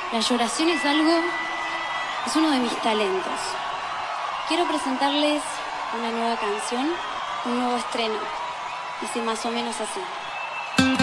La lloración es uno de mis talentos. Quiero presentarles una nueva canción, un nuevo estreno. Dice más o menos así.